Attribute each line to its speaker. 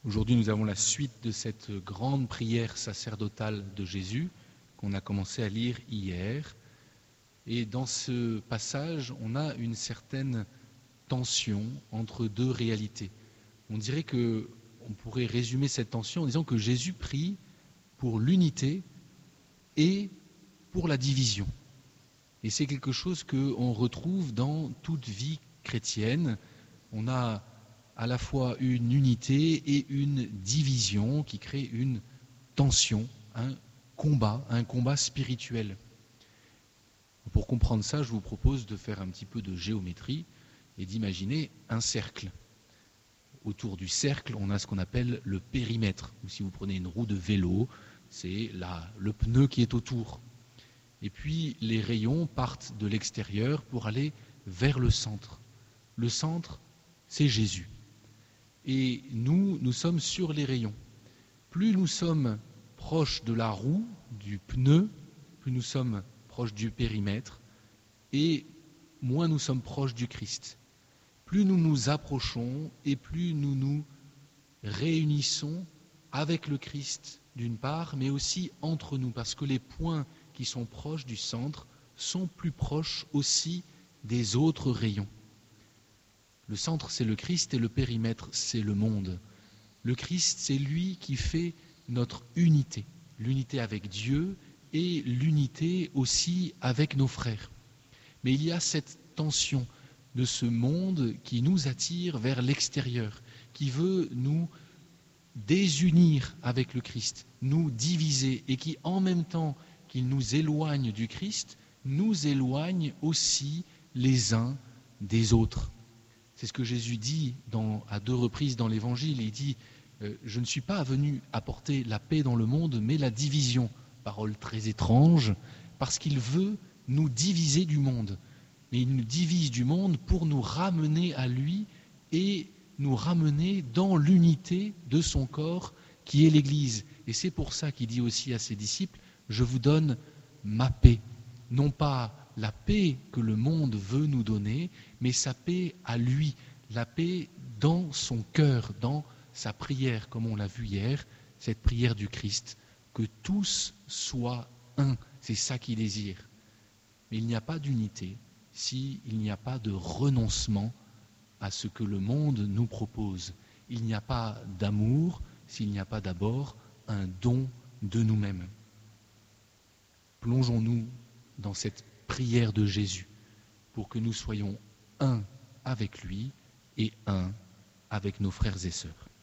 Speaker 1: Aujourd'hui, nous avons la suite de cette grande prière sacerdotale de Jésus qu'on a commencé à lire hier. Et dans ce passage, on a une certaine tension entre deux réalités. On dirait qu'on pourrait résumer cette tension en disant que Jésus prie pour l'unité et pour la division. Et c'est quelque chose qu'on retrouve dans toute vie chrétienne. On a à la fois une unité et une division qui crée une tension, un combat spirituel. Pour comprendre ça, je vous propose de faire un petit peu de géométrie et d'imaginer un cercle. Autour du cercle, on a ce qu'on appelle le périmètre. Ou si vous prenez une roue de vélo, c'est le pneu qui est autour. Et puis les rayons partent de l'extérieur pour aller vers le centre. Le centre, c'est Jésus. Et nous sommes sur les rayons. Plus nous sommes proches de la roue, du pneu, plus nous sommes proches du périmètre, et moins nous sommes proches du Christ. Plus nous nous approchons et plus nous nous réunissons avec le Christ d'une part, mais aussi entre nous, parce que les points qui sont proches du centre sont plus proches aussi des autres rayons. Le centre, c'est le Christ et le périmètre, c'est le monde. Le Christ, c'est lui qui fait notre unité, l'unité avec Dieu et l'unité aussi avec nos frères. Mais il y a cette tension de ce monde qui nous attire vers l'extérieur, qui veut nous désunir avec le Christ, nous diviser, et qui, en même temps qu'il nous éloigne du Christ, nous éloigne aussi les uns des autres. C'est ce que Jésus dit à 2 reprises dans l'Évangile. Il dit « Je ne suis pas venu apporter la paix dans le monde, mais la division ». Parole très étrange, parce qu'il veut nous diviser du monde. Mais il nous divise du monde pour nous ramener à lui et nous ramener dans l'unité de son corps qui est l'Église. Et c'est pour ça qu'il dit aussi à ses disciples « Je vous donne ma paix ». Non pas la paix que le monde veut nous donner, mais sa paix à lui, la paix dans son cœur, dans sa prière, comme on l'a vu hier, cette prière du Christ, que tous soient un, c'est ça qu'il désire. Mais il n'y a pas d'unité s'il n'y a pas de renoncement à ce que le monde nous propose. Il n'y a pas d'amour s'il n'y a pas d'abord un don de nous-mêmes. Plongeons-nous dans cette prière de Jésus pour que nous soyons un avec lui et un avec nos frères et sœurs.